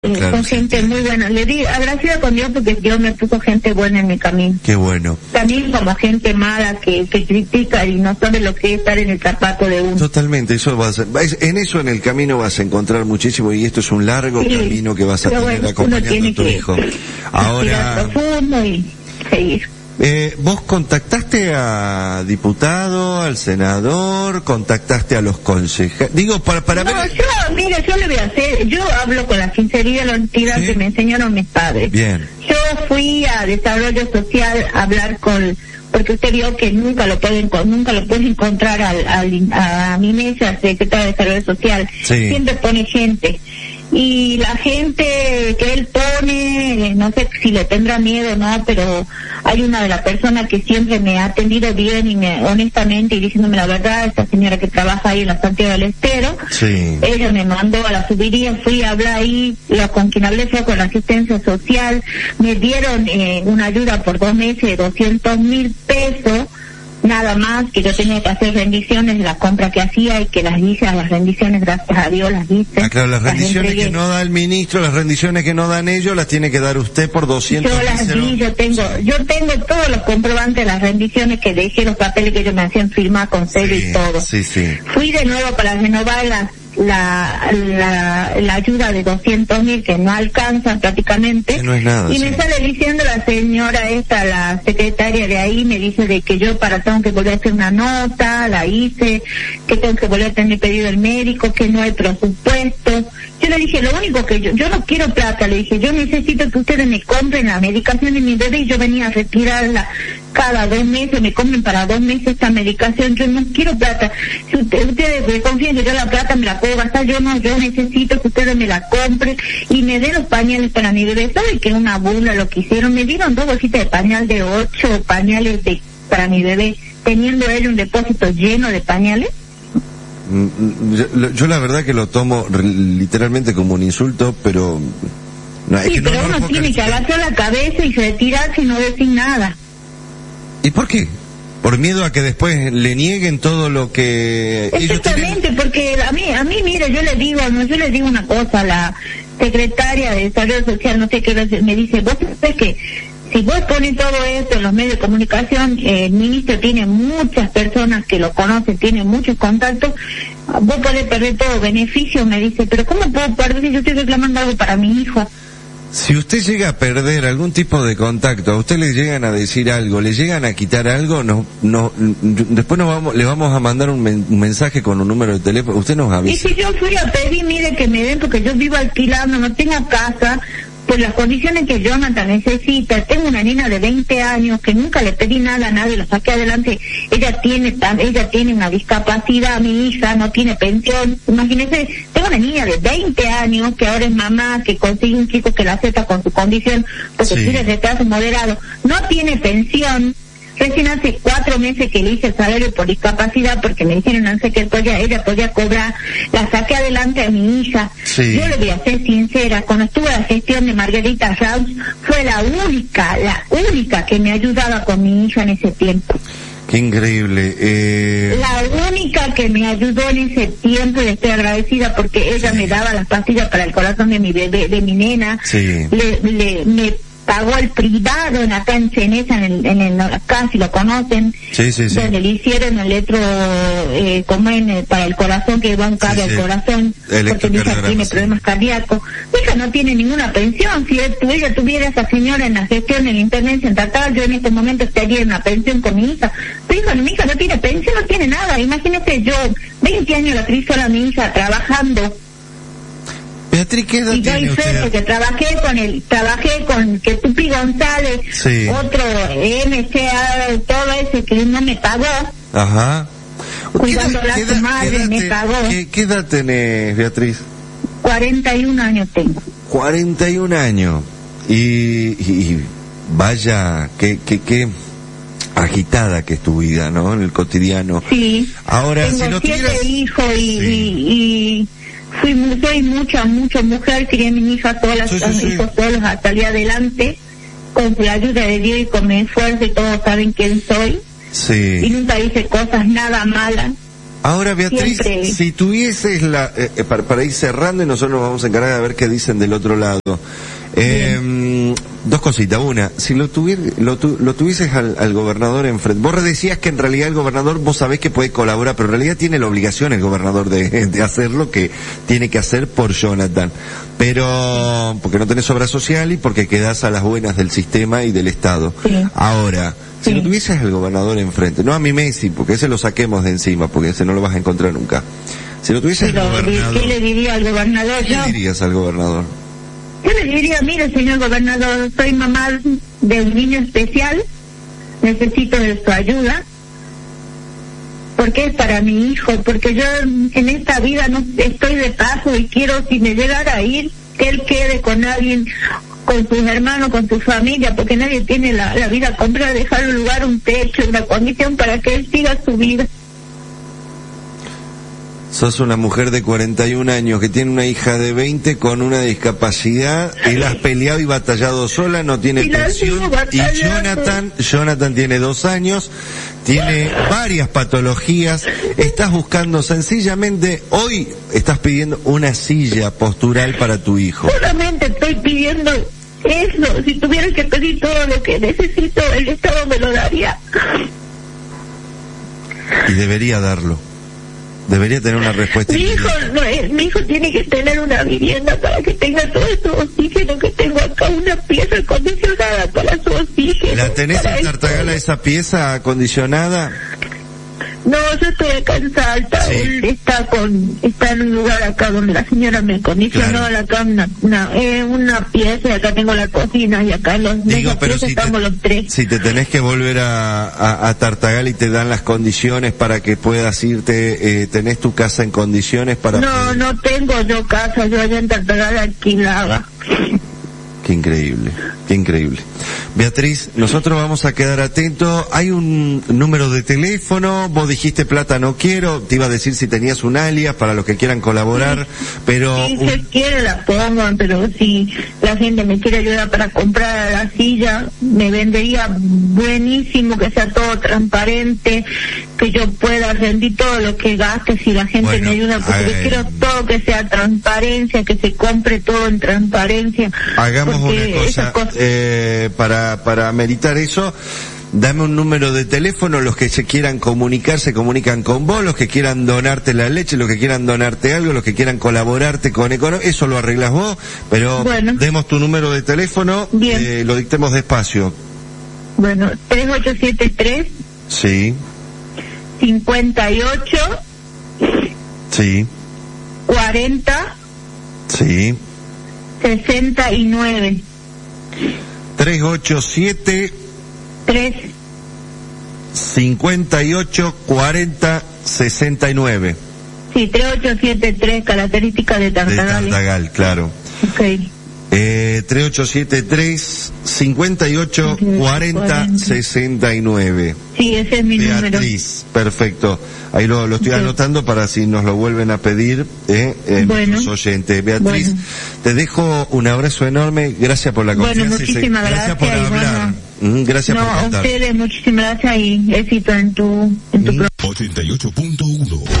Claro, con gente muy buena. Le di agradecida con Dios porque Dios me puso gente buena en mi camino. Qué bueno. También como gente mala que critica y no sabe lo que es estar en el zapato de uno. Totalmente, eso en el camino vas a encontrar muchísimo, y esto es un largo camino que vas a tener acompañando a tu hijo. Ahora, profundo y seguir. ¿Vos contactaste a diputado, al senador, contactaste a los concejales? Digo, para ver... Yo le voy a hacer, yo hablo con la sinceridad y la honestidad que me enseñaron mis padres. Bien. Yo fui a Desarrollo Social a hablar porque usted vio que nunca lo puede encontrar a mi mesa, secretaria de Desarrollo Social. Sí. Siempre pone gente. Y la gente que él pone, no sé si le tendrá miedo o no, pero hay una de las personas que siempre me ha atendido bien y honestamente y diciéndome la verdad, esta señora que trabaja ahí en la Santiago del Estero, sí. Ella me mandó a la subiría, fui a hablar ahí, con quien hablé fue con la asistencia social, me dieron una ayuda por 2 meses de 200.000 pesos, nada más, que yo tenía que hacer rendiciones de la compra que hacía y que las hice, a las rendiciones, gracias a Dios, las hice. Claro, las rendiciones que no da el ministro, las rendiciones que no dan ellos, las tiene que dar usted por 200. Yo las di, yo tengo todos los comprobantes de las rendiciones que dejé, los papeles que ellos me hacían firmar con sello y todo. Sí. Fui de nuevo para renovar la ayuda de 200.000 que no alcanzan prácticamente, que no es nada, y me sale diciendo la señora esta, la secretaria de ahí, me dice de que yo tengo que volver a hacer una nota, la hice, que tengo que volver a tener pedido el médico, que no hay presupuesto. Yo le dije, lo único que yo no quiero plata, le dije, yo necesito que ustedes me compren la medicación de mi bebé, y yo venía a retirarla cada 2 meses, me compren para 2 meses esta medicación, yo no quiero plata. Si ustedes confían que yo la plata me la puedo gastar, yo necesito que ustedes me la compren y me den los pañales para mi bebé. ¿Saben que es una burla lo que hicieron? Me dieron 2 bolsitas de pañal de 8 pañales para mi bebé, teniendo él un depósito lleno de pañales. Yo la verdad que lo tomo literalmente como un insulto, pero... No, sí, pero uno tiene que agachar la cabeza y retirarse y no decir nada. ¿Y por qué? ¿Por miedo a que después le nieguen todo lo que... Exactamente, porque a mí, mire, yo le digo una cosa, la secretaria de Desarrollo Social, no sé qué, me dice, vos sabés que si vos pones todo esto en los medios de comunicación, el ministro tiene muchas personas que lo conocen, tiene muchos contactos, vos podés perder todo beneficio, me dice, pero ¿cómo puedo perder si yo estoy reclamando algo para mi hijo? Si usted llega a perder algún tipo de contacto, a usted le llegan a decir algo, le llegan a quitar algo, después le vamos a mandar un mensaje con un número de teléfono, usted nos avisa. Y si yo fui a pedir, mire que me den, porque yo vivo alquilando, no tengo casa, por las condiciones que Jonathan necesita. Tengo una niña de 20 años que nunca le pedí nada a nadie, lo saqué adelante. Ella tiene una discapacidad, mi hija no tiene pensión. Imagínese, tengo una niña de 20 años que ahora es mamá, que consigue un chico que la acepta con su condición, porque tiene retraso moderado, no tiene pensión. Recién hace 4 meses que le hice el salario por discapacidad, porque me dijeron antes que ella podía cobrar, la saqué adelante a mi hija. Sí. Yo le voy a ser sincera, cuando estuve en la gestión de Margarita Raus, fue la única que me ayudaba con mi hija en ese tiempo. Qué increíme. La única que me ayudó en ese tiempo, y le estoy agradecida porque ella me daba las pastillas para el corazón de mi bebé, de mi nena. Sí. Me pagó el privado acá en Ceneza, acá si lo conocen, donde le hicieron el electro para el corazón, que va un cable al corazón, porque mi hija tiene problemas cardíacos. Mi hija no tiene ninguna pensión. Si ella tuviera esa señora en la gestión en la Intendencia en Tatar, yo en este momento estaría en una pensión con mi hija. Mi hija no tiene pensión, no tiene nada. Imagínate, yo 20 años la crié sola a mi hija trabajando. Beatriz, ¿qué edad tiene usted? Y doy fe porque trabajé con que Tupi González, otro MCA, todo ese que no me pagó. Ajá. Cuidándola a su madre, me pagó. ¿Qué edad tenés, Beatriz? 41 años tengo. 41 años. Y vaya, qué agitada que es tu vida, ¿no? En el cotidiano. Sí. Ahora, tengo si no 7 tuvieras... hijos y soy mucha mujer, crié a mi hija hijos solos hasta salir adelante, con la ayuda de Dios y con mi esfuerzo, y todos saben quién soy. Sí. Y nunca hice cosas nada malas. Ahora, Beatriz, Siempre. si tuvieses para ir cerrando y nosotros nos vamos a encargar de ver qué dicen del otro lado. Dos cositas. Una, si lo tuvieses al gobernador enfrente, vos decías que en realidad el gobernador, vos sabés que puede colaborar, pero en realidad tiene la obligación el gobernador de hacer lo que tiene que hacer por Jonathan. Pero, porque no tenés obra social y porque quedás a las buenas del sistema y del Estado. Sí. Ahora, si lo tuvieses al gobernador enfrente, no a mi Messi, porque ese lo saquemos de encima, porque ese no lo vas a encontrar nunca. Si lo tuvieses al gobernador, ¿qué le diría al gobernador? ¿qué le dirías al gobernador? Yo le diría, mire, señor gobernador, soy mamá de un niño especial, necesito de su ayuda, porque es para mi hijo, porque yo en esta vida no estoy de paso y quiero, si me llegara a ir, que él quede con alguien, con sus hermanos, con su familia, porque nadie tiene la vida comprada, dejar un lugar, un techo, una condición para que él siga su vida. Sos una mujer de 41 años que tiene una hija de 20 con una discapacidad, y la has peleado y batallado sola, no tiene pensión, y Jonathan tiene 2 años, tiene varias patologías, estás buscando sencillamente, hoy estás pidiendo una silla postural para tu hijo. Solamente estoy pidiendo eso, si tuviera que pedir todo lo que necesito, el Estado me lo daría. Y debería darlo. Debería tener una respuesta. Mi hijo tiene que tener una vivienda para que tenga todo ese oxígeno que tengo acá, una pieza acondicionada para su oxígeno. ¿La tenés en Tartagala esa pieza acondicionada? No, yo estoy acá en Salta, sí. Él está en un lugar acá donde la señora me acondicionó, claro. Acá una pieza, y acá tengo la cocina, y acá pero si estamos los tres. Si te tenés que volver a Tartagal y te dan las condiciones para que puedas irte, ¿tenés tu casa en condiciones para...? No tengo yo casa, yo allá en Tartagal alquilaba. Qué increíble, qué increíble. Beatriz, nosotros vamos a quedar atentos. Hay un número de teléfono, vos dijiste plata no quiero, te iba a decir si tenías un alias para los que quieran colaborar, pero... Si se quiere la pongan, pero si la gente me quiere ayudar para comprar la silla, me vendería buenísimo, que sea todo transparente, que yo pueda rendir todo lo que gaste si la gente me ayuda, porque yo quiero todo que sea transparencia, que se compre todo en transparencia. Hagamos una cosa, para ameritar eso, dame un número de teléfono, los que se quieran comunicar se comunican con vos, los que quieran donarte la leche, los que quieran donarte algo, los que quieran colaborarte con economía, eso lo arreglas vos, pero demos tu número de teléfono, lo dictemos despacio. Bueno, 3873 sí 58 sí 40 sí 69 387 58 40 69. Sí, 3873, características de Tartagal. De Tartagal, claro. Okay. 3873 58 40 69. Sí, ese es mi número. Beatriz, perfecto. Ahí lo estoy anotando para si nos lo vuelven a pedir, nuestros oyentes. Beatriz, te dejo un abrazo enorme, gracias por la confianza. Bueno, muchísimas gracias por hablar. Gracias por contar. A ustedes, muchísimas gracias y éxito en tu programa. 88.1